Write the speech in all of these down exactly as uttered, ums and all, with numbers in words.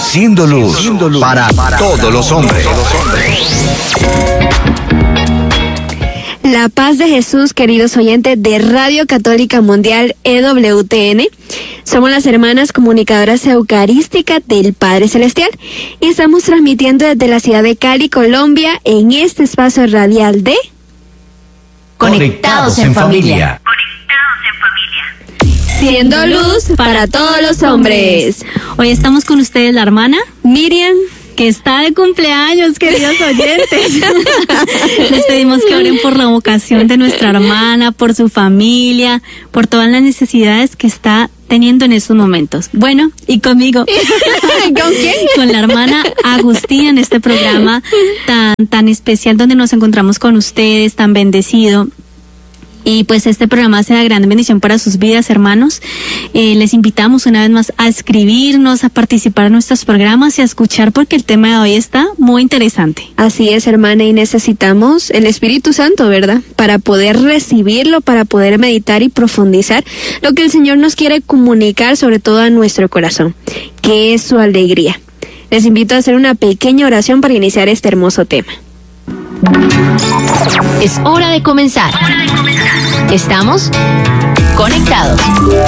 Siendo luz, Siendo luz para, para todos los hombres. La paz de Jesús, queridos oyentes de Radio Católica Mundial E W T N. Somos las hermanas comunicadoras eucarísticas del Padre Celestial y estamos transmitiendo desde la ciudad de Cali, Colombia, en este espacio radial de Conectados en Familia. Siendo luz para todos los hombres. Hoy estamos con ustedes la hermana Miriam, que está de cumpleaños, queridos oyentes. Les pedimos que oren por la vocación de nuestra hermana, por su familia, por todas las necesidades que está teniendo en esos momentos. Bueno, y conmigo. ¿Con quién? Con la hermana Agustina en este programa tan, tan especial donde nos encontramos con ustedes, tan bendecido. Y pues este programa sea de gran bendición para sus vidas, hermanos. Eh, les invitamos una vez más a escribirnos, a participar en nuestros programas y a escuchar porque el tema de hoy está muy interesante. Así es, hermana, y necesitamos el Espíritu Santo, ¿verdad? Para poder recibirlo, para poder meditar y profundizar lo que el Señor nos quiere comunicar, sobre todo a nuestro corazón, que es su alegría. Les invito a hacer una pequeña oración para iniciar este hermoso tema. Es hora de comenzar. Estamos conectados.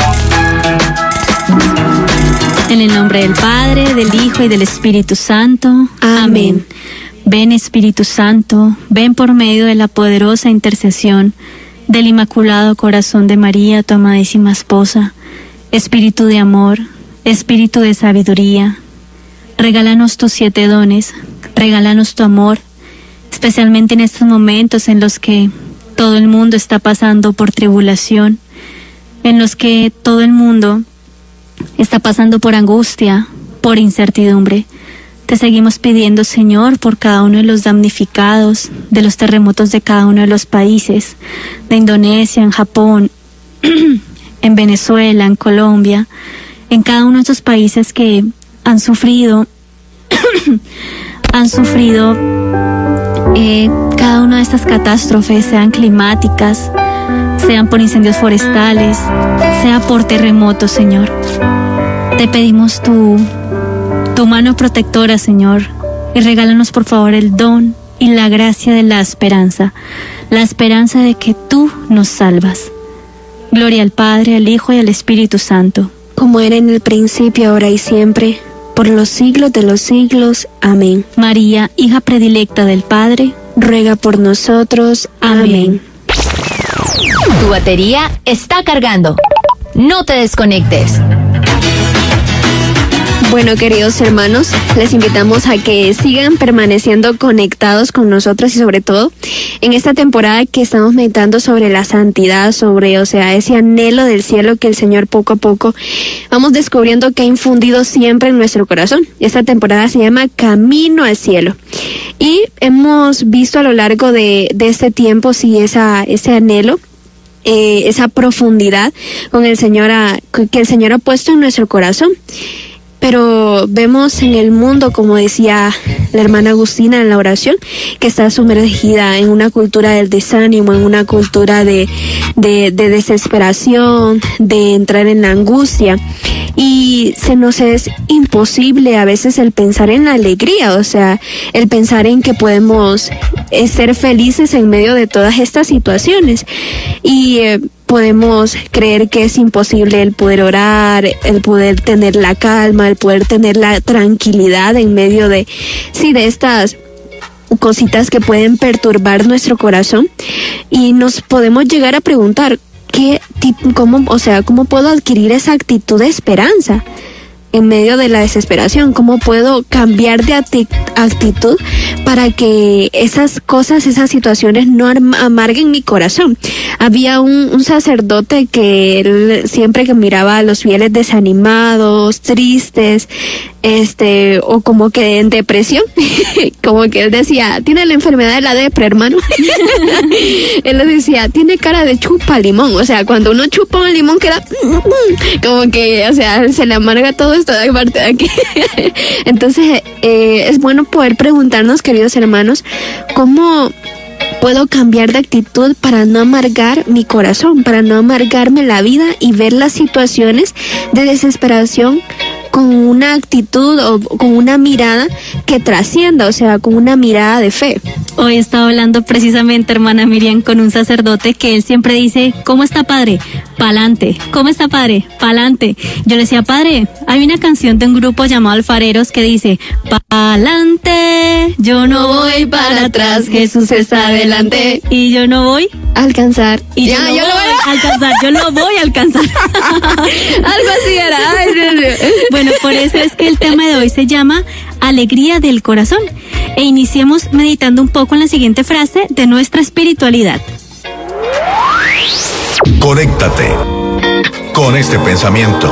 En el nombre del Padre, del Hijo y del Espíritu Santo. Amén. Amén. Ven, Espíritu Santo, ven por medio de la poderosa intercesión del Inmaculado Corazón de María, tu amadísima esposa. Espíritu de amor, Espíritu de sabiduría, regálanos tus siete dones, regálanos tu amor, especialmente en estos momentos en los que todo el mundo está pasando por tribulación, en los que todo el mundo está pasando por angustia, por incertidumbre. Te seguimos pidiendo, Señor, por cada uno de los damnificados, de los terremotos de cada uno de los países, de Indonesia, en Japón, en Venezuela, en Colombia, en cada uno de esos países que han sufrido, han sufrido Eh, cada una de estas catástrofes, sean climáticas, sean por incendios forestales, sea por terremotos, Señor. Te pedimos tu, tu mano protectora, Señor, y regálanos por favor el don y la gracia de la esperanza, la esperanza de que tú nos salvas. Gloria al Padre, al Hijo y al Espíritu Santo. Como era en el principio, ahora y siempre, por los siglos de los siglos. Amén. María, hija predilecta del Padre, ruega por nosotros. Amén. Tu batería está cargando. No te desconectes. Bueno, queridos hermanos, les invitamos a que sigan permaneciendo conectados con nosotros y sobre todo en esta temporada que estamos meditando sobre la santidad, sobre, o sea, ese anhelo del cielo que el Señor poco a poco vamos descubriendo que ha infundido siempre en nuestro corazón. Esta temporada se llama Camino al Cielo. Y hemos visto a lo largo de, de este tiempo, sí, esa, ese anhelo, eh, esa profundidad con el Señor a, que el Señor ha puesto en nuestro corazón. Pero vemos en el mundo, como decía la hermana Agustina en la oración, que está sumergida en una cultura del desánimo, en una cultura de, de, de desesperación, de entrar en la angustia. Y se nos es imposible a veces el pensar en la alegría, o sea, el pensar en que podemos eh, ser felices en medio de todas estas situaciones. Y eh, podemos creer que es imposible el poder orar, el poder tener la calma, el poder tener la tranquilidad en medio de, sí, de estas cositas que pueden perturbar nuestro corazón. Y nos podemos llegar a preguntar, ¿qué tipo, cómo, o sea, cómo puedo adquirir esa actitud de esperanza en medio de la desesperación? ¿Cómo puedo cambiar de actitud para que esas cosas, esas situaciones no amarguen mi corazón? Había un, un sacerdote que él, siempre que miraba a los fieles desanimados, tristes, este, o como que en depresión, como que él decía, tiene la enfermedad de la depre, hermano. Él le decía, tiene cara de chupa limón, o sea, cuando uno chupa un limón queda como que, o sea, se le amarga todo esto de parte de aquí. Entonces, eh, es bueno poder preguntarnos, queridos hermanos, ¿cómo puedo cambiar de actitud para no amargar mi corazón, para no amargarme la vida y ver las situaciones de desesperación con una actitud o con una mirada que trascienda, o sea, con una mirada de fe. Hoy estaba hablando precisamente, hermana Miriam, con un sacerdote que él siempre dice, ¿cómo está, padre? Pa'lante. ¿Cómo está, padre? Pa'lante. Yo le decía, padre, hay una canción de un grupo llamado Alfareros que dice, pa'lante, yo no voy para atrás, Jesús está adelante. Y yo no voy a alcanzar. Y ya, yo, no yo lo voy a alcanzar, yo lo voy a alcanzar. Algo así era. Ay, no, no. Bueno, por eso es que el tema de hoy se llama Alegría del Corazón. E iniciemos meditando un poco en la siguiente frase de nuestra espiritualidad. Conéctate con este pensamiento.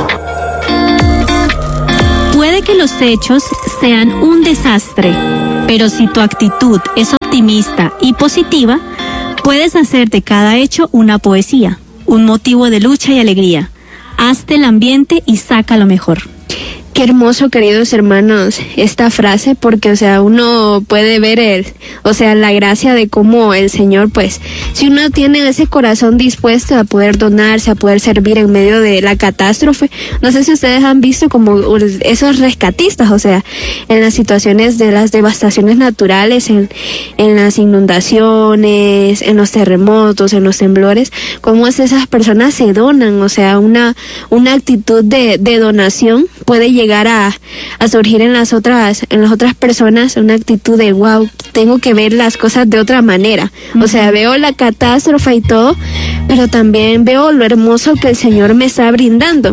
Puede que los hechos sean un desastre, pero si tu actitud es optimista y positiva, puedes hacer de cada hecho una poesía, un motivo de lucha y alegría. Hazte el ambiente y saca lo mejor. Qué hermoso, queridos hermanos, esta frase, porque, o sea, uno puede ver el, o sea, la gracia de cómo el Señor, pues, si uno tiene ese corazón dispuesto a poder donarse, a poder servir en medio de la catástrofe. No sé si ustedes han visto como esos rescatistas, o sea, en las situaciones de las devastaciones naturales, en, en las inundaciones, en los terremotos, en los temblores, cómo es esas personas se donan, o sea, una, una actitud de, de donación puede llegar a, a surgir en las otras en las otras personas, una actitud de wow, tengo que ver las cosas de otra manera. Uh-huh. O sea, veo la catástrofe y todo, pero también veo lo hermoso que el Señor me está brindando.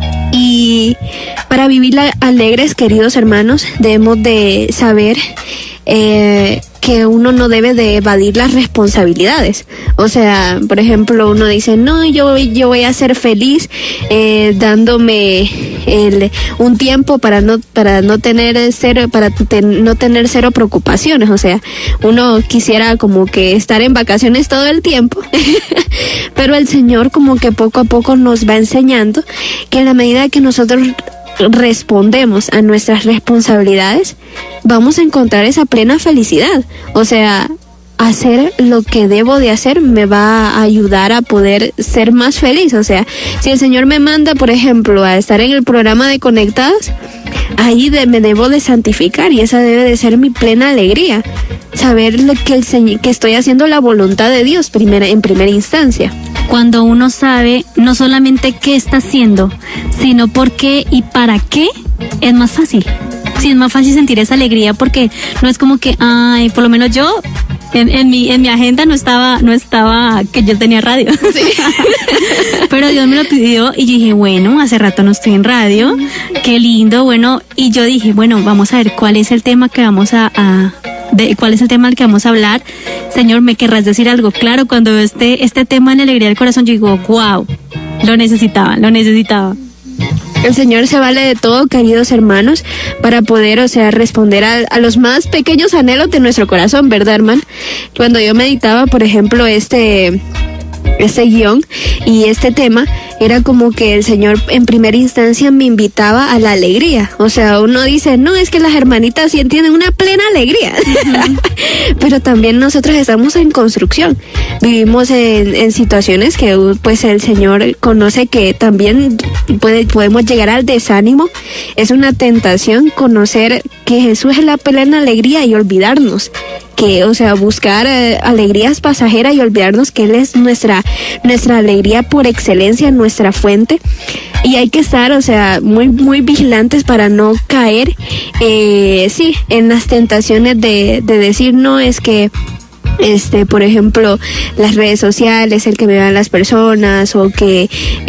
Y para vivir alegres, queridos hermanos, debemos de saber eh, que uno no debe de evadir las responsabilidades. O sea, por ejemplo, uno dice, no, yo, yo voy a ser feliz eh, dándome el, un tiempo para no para no tener cero para te, no tener cero preocupaciones. O sea, uno quisiera como que estar en vacaciones todo el tiempo, pero el Señor como que poco a poco nos va enseñando que en la medida que nosotros respondemos a nuestras responsabilidades, vamos a encontrar esa plena felicidad. O sea, hacer lo que debo de hacer me va a ayudar a poder ser más feliz. O sea, si el Señor me manda, por ejemplo, a estar en el programa de Conectados, ahí de, me debo de santificar, y esa debe de ser mi plena alegría. Saber lo que el Señor, que estoy haciendo la voluntad de Dios primera, en primera instancia. Cuando uno sabe no solamente qué está haciendo, sino por qué y para qué, es más fácil. Sí, es más fácil sentir esa alegría, porque no es como que, ay, por lo menos yo, en, en mi en mi agenda no estaba no estaba que yo tenía radio. Sí. Pero Dios me lo pidió y yo dije, bueno, hace rato no estoy en radio, qué lindo, bueno, y yo dije, bueno, vamos a ver cuál es el tema que vamos a... a de cuál es el tema al que vamos a hablar. Señor, ¿me querrás decir algo? Claro, cuando veo este, este tema en la alegría del corazón, yo digo, wow, lo necesitaba, lo necesitaba. El Señor se vale de todo, queridos hermanos, para poder, o sea, responder a, a los más pequeños anhelos de nuestro corazón, ¿verdad, hermano? Cuando yo meditaba, por ejemplo, este... este guión y este tema, era como que el Señor en primera instancia me invitaba a la alegría. O sea, uno dice, no, es que las hermanitas sí tienen una plena alegría. Uh-huh. Pero también nosotros estamos en construcción. Vivimos en, en situaciones que pues el Señor conoce que también puede, podemos llegar al desánimo. Es una tentación conocer que Jesús es la plena alegría y olvidarnos que, o sea, buscar eh, alegrías pasajeras y olvidarnos que Él es nuestra nuestra alegría por excelencia, nuestra fuente. Y hay que estar, o sea, muy muy vigilantes para no caer, eh, sí, en las tentaciones de, de decir, no, es que este, por ejemplo, las redes sociales, el que me vean las personas, o que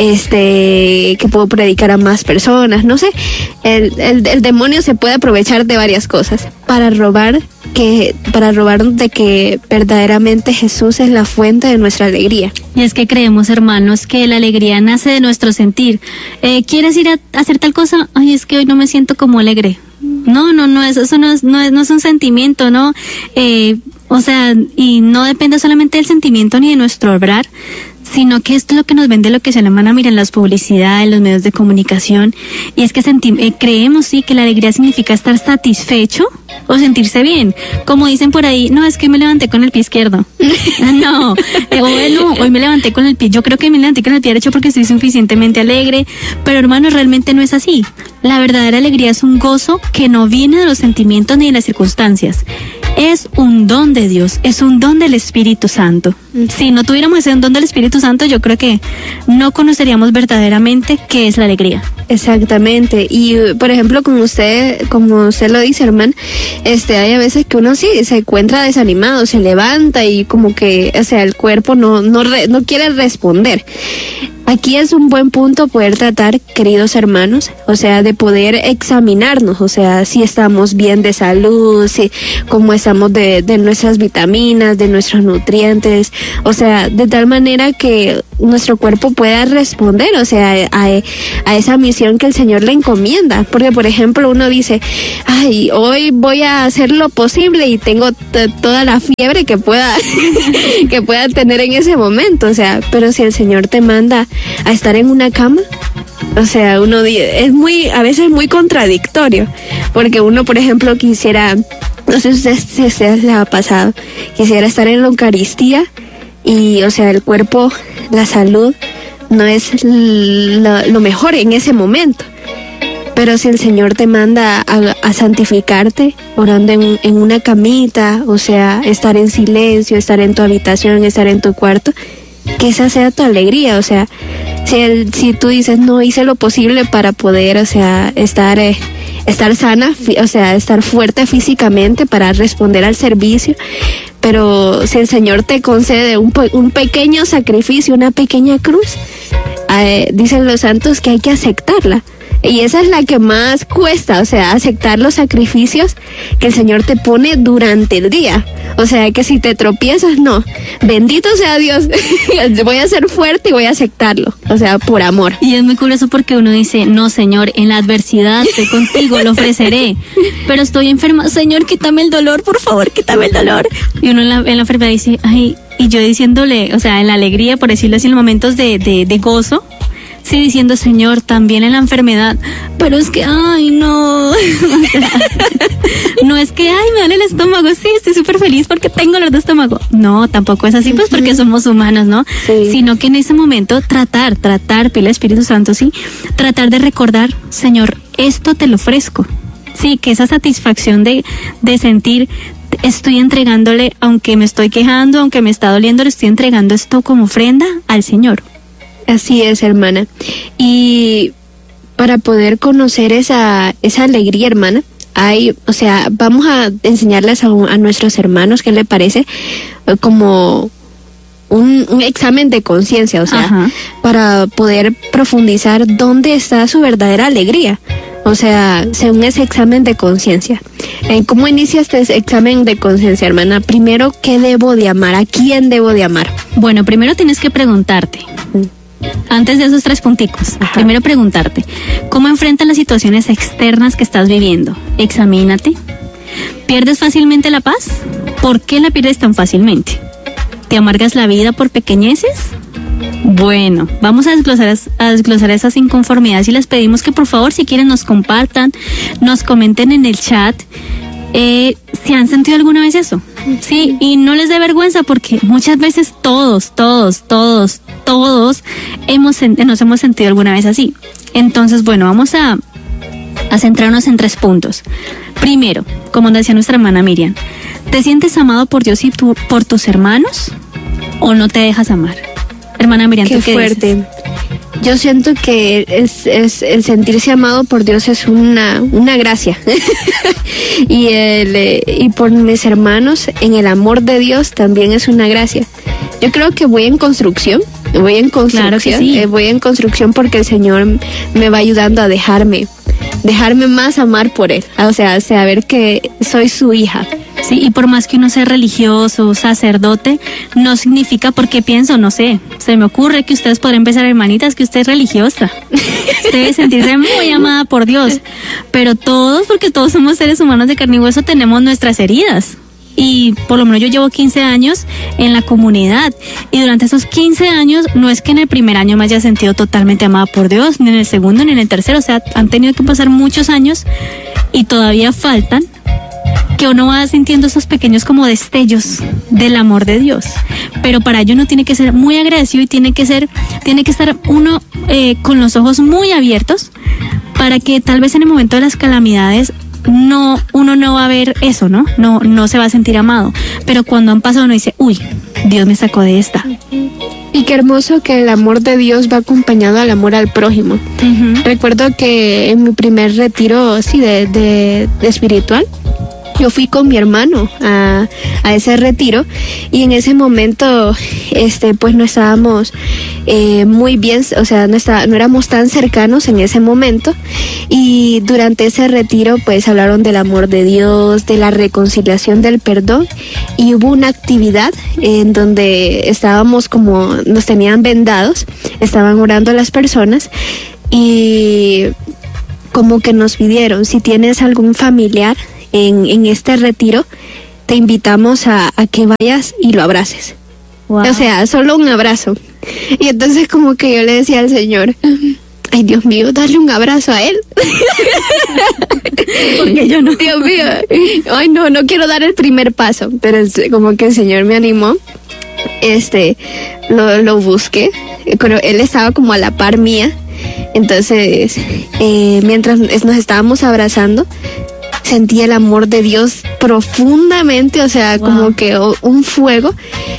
este que puedo predicar a más personas, no sé, el, el, el demonio se puede aprovechar de varias cosas para robar que para robarnos de que verdaderamente Jesús es la fuente de nuestra alegría. Y es que creemos, hermanos, que la alegría nace de nuestro sentir. Eh, ¿Quieres ir a hacer tal cosa? Ay, es que hoy no me siento como alegre. No, no, no, eso, eso no es, no es, no es un sentimiento, ¿no? Eh, o sea, y no depende solamente del sentimiento ni de nuestro obrar, sino que esto es lo que nos vende lo que se le hermana Miriam, las publicidades, los medios de comunicación, y es que senti- eh, creemos sí que la alegría significa estar satisfecho o sentirse bien, como dicen por ahí, no, es que me levanté con el pie izquierdo, no, eh, bueno, hoy me levanté con el pie, yo creo que me levanté con el pie derecho porque estoy suficientemente alegre, pero hermanos, realmente no es así. La verdadera alegría es un gozo que no viene de los sentimientos ni de las circunstancias. Es un don de Dios, es un don del Espíritu Santo. Si no tuviéramos ese don del Espíritu Santo, yo creo que no conoceríamos verdaderamente qué es la alegría. Exactamente. Y por ejemplo, como usted, como usted lo dice, hermano, este, hay a veces que uno sí se encuentra desanimado, se levanta y como que, o sea, el cuerpo no, no, re, no quiere responder. Aquí es un buen punto poder tratar, queridos hermanos, o sea, de poder examinarnos, o sea, si estamos bien de salud, si cómo estamos de, de nuestras vitaminas, de nuestros nutrientes, o sea, de tal manera que nuestro cuerpo pueda responder, o sea, a, a esa misión que el Señor le encomienda. Porque, por ejemplo, uno dice, ay, hoy voy a hacer lo posible y tengo t- toda la fiebre que pueda, que pueda tener en ese momento, o sea, pero si el Señor te manda a estar en una cama, o sea, uno es muy, a veces muy contradictorio, porque uno, por ejemplo, quisiera, no sé si a ustedes les ha pasado, quisiera estar en la Eucaristía y, o sea, el cuerpo, la salud, no es lo, lo mejor en ese momento. Pero si el Señor te manda a, a santificarte, orando en, en una camita, o sea, estar en silencio, estar en tu habitación, estar en tu cuarto, que esa sea tu alegría, o sea, si el, si tú dices, no, hice lo posible para poder, o sea, estar, eh, estar sana, o sea, estar fuerte físicamente para responder al servicio, pero si el Señor te concede un, un pequeño sacrificio, una pequeña cruz, eh, dicen los santos que hay que aceptarla. Y esa es la que más cuesta, o sea, aceptar los sacrificios que el Señor te pone durante el día. O sea, que si te tropiezas, no. Bendito sea Dios. Voy a ser fuerte y voy a aceptarlo. O sea, por amor. Y es muy curioso porque uno dice, no, Señor, en la adversidad estoy contigo, lo ofreceré. Pero estoy enferma, Señor, quítame el dolor, por favor, quítame el dolor. Y uno en la, en la enfermedad dice, ay, y yo diciéndole, o sea, en la alegría, por decirlo así, en los momentos de, de, de gozo, sí, diciendo, Señor, también en la enfermedad, pero es que, ay, no, no es que, ay, me duele el estómago, sí, estoy súper feliz porque tengo dolor de estómago. No, tampoco es así, pues porque somos humanos, ¿no? Sí. Sino que en ese momento tratar, tratar, pide el Espíritu Santo, sí, tratar de recordar, Señor, esto te lo ofrezco. Sí, que esa satisfacción de, de sentir, estoy entregándole, aunque me estoy quejando, aunque me está doliendo, le estoy entregando esto como ofrenda al Señor. Así es, hermana. Y para poder conocer esa esa alegría, hermana, hay, o sea, vamos a enseñarles a, a nuestros hermanos, ¿qué le parece? Como un, un examen de conciencia, o sea, Ajá. para poder profundizar dónde está su verdadera alegría. O sea, según ese examen de conciencia. ¿Cómo inicia este examen de conciencia, hermana? Primero, ¿qué debo de amar? ¿A quién debo de amar? Bueno, primero tienes que preguntarte. Antes de esos tres punticos, Ajá. primero preguntarte, ¿cómo enfrentas las situaciones externas que estás viviendo? Examínate. ¿Pierdes fácilmente la paz? ¿Por qué la pierdes tan fácilmente? ¿Te amargas la vida por pequeñeces? Bueno, vamos a desglosar, a desglosar esas inconformidades y les pedimos que por favor, si quieren, nos compartan, nos comenten en el chat. Eh, ¿Se han sentido alguna vez eso? Sí, y no les dé vergüenza porque muchas veces todos, todos, todos, todos hemos, nos hemos sentido alguna vez así. Entonces, bueno, vamos a, a centrarnos en tres puntos. Primero, como decía nuestra hermana Miriam, ¿te sientes amado por Dios y tu, por tus hermanos o no te dejas amar? Hermana Miriam, ¿tú qué fuerte. dices? Yo siento que es, es el sentirse amado por Dios es una, una gracia. y, el, y por mis hermanos, en el amor de Dios también es una gracia. Yo creo que voy en construcción, voy en construcción, claro que sí. eh, voy en construcción porque el Señor me va ayudando a dejarme, dejarme más amar por Él. O sea, saber que soy su hija. Sí, y por más que uno sea religioso, sacerdote, no significa, porque pienso, no sé, se me ocurre que ustedes podrán empezar, hermanitas, que usted es religiosa. Usted debe sentirse muy amada por Dios. Pero todos, porque todos somos seres humanos de carne y hueso, tenemos nuestras heridas. y por lo menos yo llevo quince años en la comunidad, y durante esos quince años no es que en el primer año me haya sentido totalmente amada por Dios, ni en el segundo ni en el tercero, o sea, han tenido que pasar muchos años y todavía faltan, que uno va sintiendo esos pequeños como destellos del amor de Dios, pero para ello uno tiene que ser muy agradecido y tiene que ser, tiene que estar uno eh, con los ojos muy abiertos para que tal vez en el momento de las calamidades no, uno no va a ver eso, ¿no? No, no se va a sentir amado, pero cuando han pasado uno dice, uy, Dios me sacó de esta. Y qué hermoso que el amor de Dios va acompañado al amor al prójimo. Uh-huh. Recuerdo que en mi primer retiro, sí, de, de, de espiritual, yo fui con mi hermano a, a ese retiro, y en ese momento, este, pues no estábamos eh, muy bien, o sea, no, está, no éramos tan cercanos en ese momento, y durante ese retiro, pues hablaron del amor de Dios, de la reconciliación, del perdón, y hubo una actividad en donde estábamos como, nos tenían vendados, estaban orando a las personas, y como que nos pidieron, si tienes algún familiar En, en este retiro, te invitamos a, a que vayas y lo abraces. Wow. O sea, solo un abrazo. Y entonces como que yo le decía al Señor, ay Dios mío, dale un abrazo a él. Porque yo no. Dios mío, ay no, no quiero dar el primer paso. Pero como que el Señor me animó. Este, lo, lo busqué. Pero él estaba como a la par mía. Entonces, eh, mientras nos estábamos abrazando, sentí el amor de Dios profundamente, o sea, wow, como que un fuego,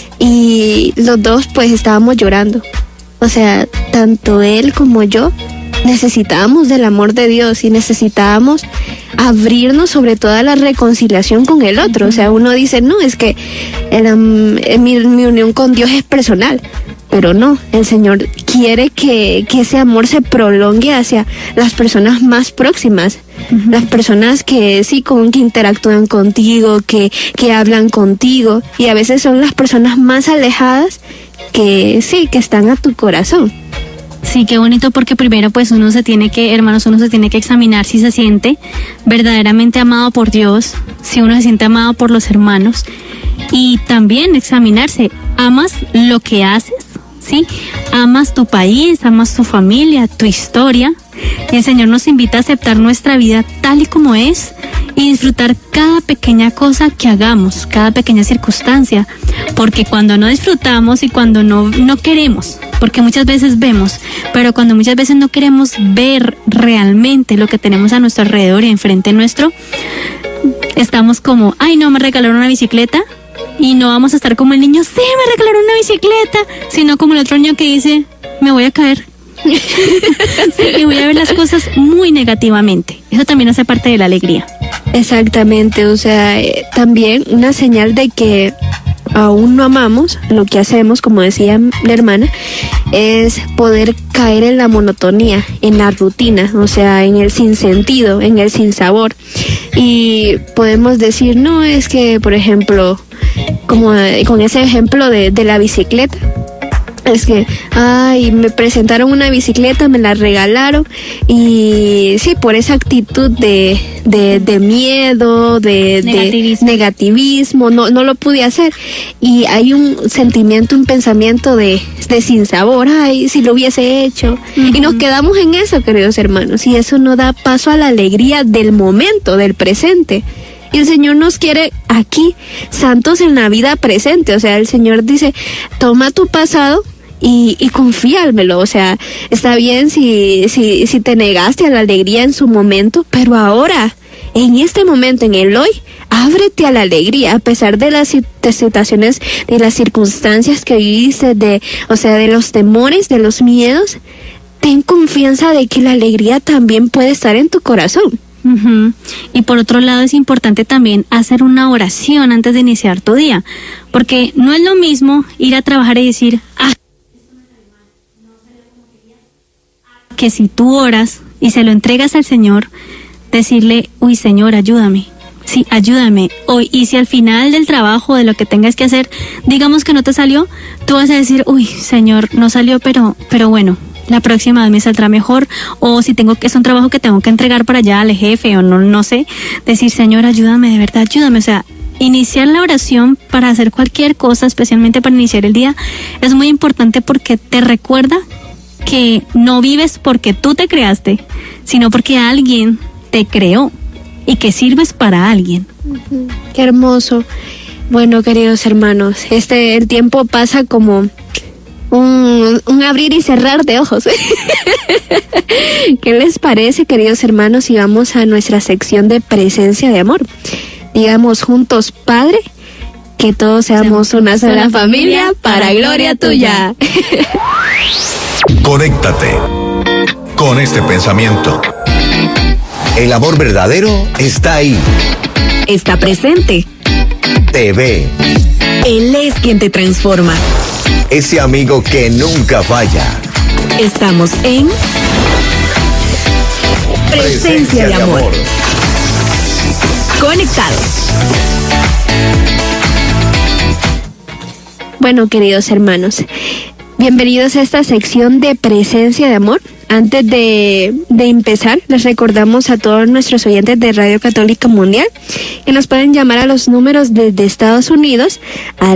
y los dos pues estábamos llorando. O sea, tanto él como yo necesitábamos del amor de Dios y necesitábamos abrirnos sobre toda la reconciliación con el otro. O sea, uno dice, no, es que el, um, mi, mi unión con Dios es personal. Pero no, el Señor quiere que, que ese amor se prolongue hacia las personas más próximas, uh-huh, las personas que sí, con que interactúan contigo, que, que hablan contigo, y a veces son las personas más alejadas que sí, que están a tu corazón. Sí, qué bonito, porque primero pues uno se tiene que, hermanos, uno se tiene que examinar si se siente verdaderamente amado por Dios, si uno se siente amado por los hermanos, y también examinarse, ¿amas lo que haces? ¿Sí? Amas tu país, amas tu familia, tu historia. Y el Señor nos invita a aceptar nuestra vida tal y como es y disfrutar cada pequeña cosa que hagamos, cada pequeña circunstancia. Porque cuando no disfrutamos y cuando no, no queremos, porque muchas veces vemos, pero cuando muchas veces no queremos ver realmente lo que tenemos a nuestro alrededor y enfrente nuestro, estamos como, ay no, me regalaron una bicicleta. Y no vamos a estar como el niño, sí, me regalaron una bicicleta, sino como el otro niño que dice, me voy a caer. Sí, y voy a ver las cosas muy negativamente. Eso también hace parte de la alegría. Exactamente, o sea, eh, también una señal de que aún no amamos lo que hacemos, como decía la hermana, es poder caer en la monotonía, en la rutina, o sea, en el sinsentido, en el sinsabor. Y podemos decir, no, es que, por ejemplo, como con ese ejemplo de, de la bicicleta, es que, ay, me presentaron una bicicleta, me la regalaron, y sí, por esa actitud de, de, de miedo, de negativismo, de negativismo no, no lo pude hacer. Y hay un sentimiento, un pensamiento de, de sinsabor, ay, si lo hubiese hecho. Uh-huh. Y nos quedamos en eso, queridos hermanos, y eso no da paso a la alegría del momento, del presente. Y el Señor nos quiere aquí, santos en la vida presente. O sea, el Señor dice, toma tu pasado y, y confíalmelo. O sea, está bien si, si, si te negaste a la alegría en su momento, pero ahora, en este momento, en el hoy, ábrete a la alegría, a pesar de las situaciones, de las circunstancias que viviste, de, o sea, de los temores, de los miedos. Ten confianza de que la alegría también puede estar en tu corazón. Uh-huh. Y por otro lado es importante también hacer una oración antes de iniciar tu día, porque no es lo mismo ir a trabajar y decir, ah, que si tú oras y se lo entregas al Señor, decirle, uy Señor, ayúdame, sí, ayúdame hoy. Y si al final del trabajo, de lo que tengas que hacer, digamos que no te salió, tú vas a decir, uy Señor, no salió, pero, pero bueno, la próxima vez me saldrá mejor. O si tengo que es un trabajo que tengo que entregar para allá al jefe o no, no sé, decir, Señor, ayúdame, de verdad, ayúdame. O sea, iniciar la oración para hacer cualquier cosa, especialmente para iniciar el día, es muy importante porque te recuerda que no vives porque tú te creaste, sino porque alguien te creó y que sirves para alguien. Uh-huh. Qué hermoso. Bueno, queridos hermanos, este el tiempo pasa como un, un abrir y cerrar de ojos. ¿Qué les parece, queridos hermanos, si vamos a nuestra sección de presencia de amor? Digamos juntos, Padre, que todos seamos una sola familia para gloria tuya. Conéctate con este pensamiento. El amor verdadero está ahí. Está presente. Te ve. Él es quien te transforma. Ese amigo que nunca falla. Estamos en Presencia, Presencia de, de amor. amor. Conectados. Bueno, queridos hermanos, bienvenidos a esta sección de Presencia de Amor. Antes de, de empezar, les recordamos a todos nuestros oyentes de Radio Católica Mundial que nos pueden llamar a los números desde Estados Unidos al